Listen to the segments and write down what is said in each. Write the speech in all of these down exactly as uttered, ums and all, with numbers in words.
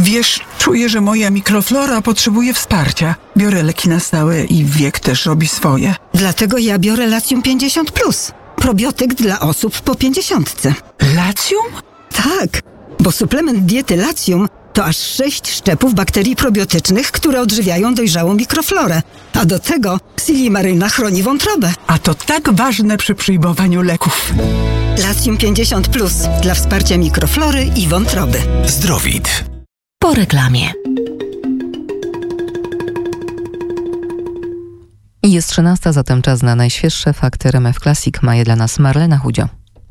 Wiesz, czuję, że moja mikroflora potrzebuje wsparcia. Biorę leki na stałe i wiek też robi swoje. Dlatego ja biorę Latium pięćdziesiąt plus. Probiotyk dla osób po pięćdziesiątce. Latium? Tak, bo suplement diety Latium to aż sześć szczepów bakterii probiotycznych, które odżywiają dojrzałą mikroflorę. A do tego Silimaryna chroni wątrobę. A to tak ważne przy przyjmowaniu leków. Latium pięćdziesiąt plus dla wsparcia mikroflory i wątroby. Zdrowit. Po reklamie. Jest trzynasta, zatem czas na najświeższe fakty R M F Classic. Ma je dla nas Marlena Chudzio.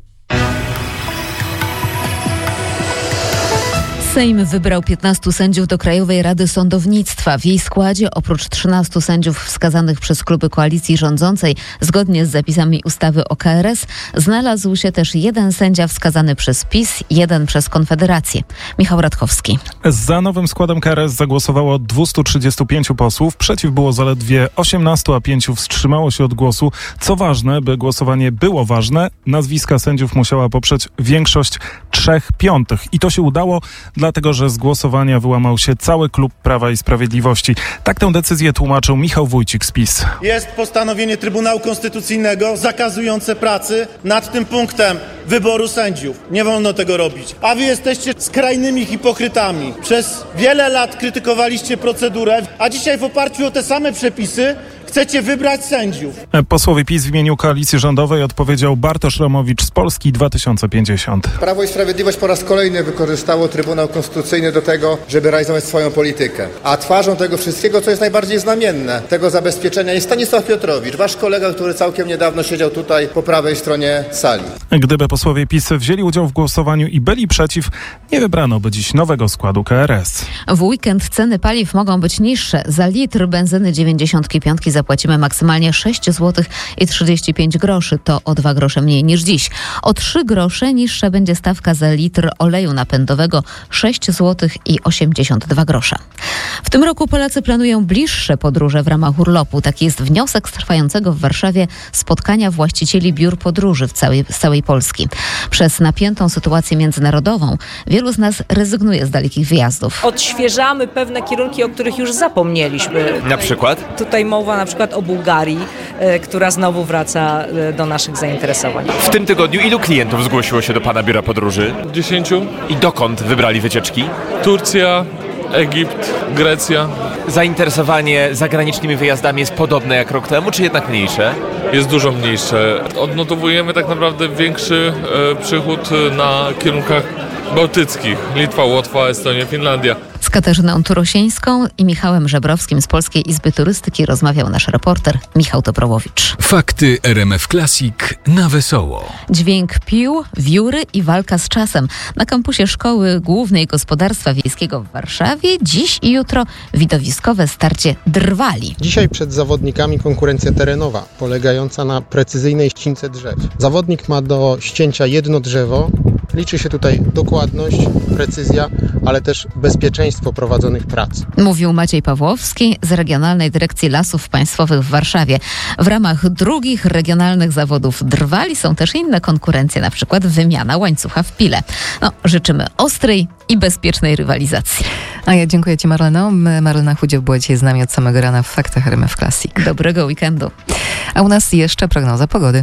Sejm wybrał piętnastu sędziów do Krajowej Rady Sądownictwa. W jej składzie oprócz trzynastu sędziów wskazanych przez kluby koalicji rządzącej zgodnie z zapisami ustawy o K R S znalazł się też jeden sędzia wskazany przez PiS, jeden przez Konfederację. Michał Radkowski. Za nowym składem K R S zagłosowało dwieście trzydzieści pięć posłów. Przeciw było zaledwie osiemnastu, a pięciu wstrzymało się od głosu. Co ważne, by głosowanie było ważne, nazwiska sędziów musiała poprzeć większość trzech piątych. I to się udało, dlatego że z głosowania wyłamał się cały klub Prawa i Sprawiedliwości. Tak tę decyzję tłumaczył Michał Wójcik z PiS. Jest postanowienie Trybunału Konstytucyjnego zakazujące pracy nad tym punktem wyboru sędziów. Nie wolno tego robić. A wy jesteście skrajnymi hipokrytami. Przez wiele lat krytykowaliście procedurę, a dzisiaj w oparciu o te same przepisy chcecie wybrać sędziów. Posłowi PiS w imieniu koalicji rządowej odpowiedział Bartosz Romowicz z Polski dwa tysiące pięćdziesiąt. Prawo i Sprawiedliwość po raz kolejny wykorzystało Trybunał Konstytucyjny do tego, żeby realizować swoją politykę. A twarzą tego wszystkiego, co jest najbardziej znamienne, tego zabezpieczenia jest Stanisław Piotrowicz, wasz kolega, który całkiem niedawno siedział tutaj po prawej stronie sali. Gdyby posłowie PiS wzięli udział w głosowaniu i byli przeciw, nie wybrano by dziś nowego składu K R S. W weekend ceny paliw mogą być niższe. Za litr benzyny dziewięćdziesiąt pięć zapłacimy maksymalnie sześć złotych i trzydzieści pięć groszy. To o dwa grosze mniej niż dziś. O trzy grosze niższa będzie stawka za litr oleju napędowego sześć złotych i osiemdziesiąt dwa grosze. W tym roku Polacy planują bliższe podróże w ramach urlopu. Taki jest wniosek z trwającego w Warszawie spotkania właścicieli biur podróży w całej, z całej Polski. Przez napiętą sytuację międzynarodową wielu z nas rezygnuje z dalekich wyjazdów. Odświeżamy pewne kierunki, o których już zapomnieliśmy. Na przykład? Tutaj mowa na przykład o Bułgarii, e, która znowu wraca e, do naszych zainteresowań. W tym tygodniu ilu klientów zgłosiło się do pana biura podróży? Dziesięciu. I dokąd wybrali wycieczki? Turcja, Egipt, Grecja. Zainteresowanie zagranicznymi wyjazdami jest podobne jak rok temu, czy jednak mniejsze? Jest dużo mniejsze. Odnotowujemy tak naprawdę większy e, przychód na kierunkach bałtyckich. Litwa, Łotwa, Estonia, Finlandia. Z Katarzyną Turosińską i Michałem Żebrowskim z Polskiej Izby Turystyki rozmawiał nasz reporter Michał Toprowowicz. Fakty R M F Classic na wesoło. Dźwięk pił, wióry i walka z czasem. Na kampusie Szkoły Głównej Gospodarstwa Wiejskiego w Warszawie dziś i jutro widowiskowe starcie drwali. Dzisiaj przed zawodnikami konkurencja terenowa, polegająca na precyzyjnej ścince drzew. Zawodnik ma do ścięcia jedno drzewo. Liczy się tutaj dokładność, precyzja, ale też bezpieczeństwo prowadzonych prac. Mówił Maciej Pawłowski z Regionalnej Dyrekcji Lasów Państwowych w Warszawie. W ramach drugich regionalnych zawodów drwali są też inne konkurencje, na przykład wymiana łańcucha w pile. No, życzymy ostrej i bezpiecznej rywalizacji. A ja dziękuję Ci, Marleno. Marlena Chudzio była dzisiaj z nami od samego rana w Faktach R M F Classic. Dobrego weekendu. A u nas jeszcze prognoza pogody.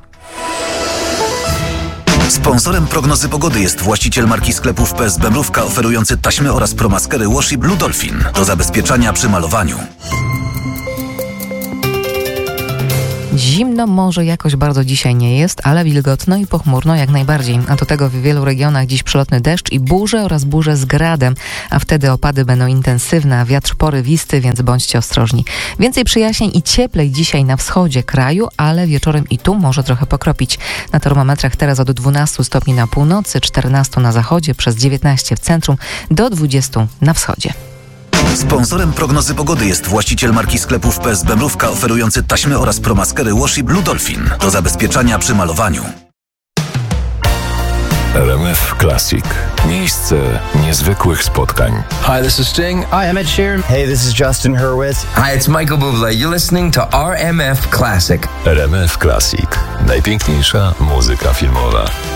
Sponsorem prognozy pogody jest właściciel marki sklepów P S B Mrówka, oferujący taśmy oraz promaskery Wash i Blue Dolphin do zabezpieczania przy malowaniu. Zimno może jakoś bardzo dzisiaj nie jest, ale wilgotno i pochmurno jak najbardziej. A do tego w wielu regionach dziś przelotny deszcz i burze oraz burze z gradem, a wtedy opady będą intensywne, a wiatr porywisty, więc bądźcie ostrożni. Więcej przyjaźnień i cieplej dzisiaj na wschodzie kraju, ale wieczorem i tu może trochę pokropić. Na termometrach teraz od dwunastu stopni na północy, czternastu na zachodzie, przez dziewiętnaście w centrum, do dwudziestu na wschodzie. Sponsorem prognozy pogody jest właściciel marki sklepów P S B Mrówka, oferujący taśmy oraz promaskery Wash i Blue Dolphin do zabezpieczania przy malowaniu. R M F Classic. Miejsce niezwykłych spotkań. Hi, this is Sting. Hi, I'm Ed Sheeran. Hey, this is Justin Hurwitz. Hi, it's Michael Bublé. You're listening to R M F Classic. R M F Classic. Najpiękniejsza muzyka filmowa.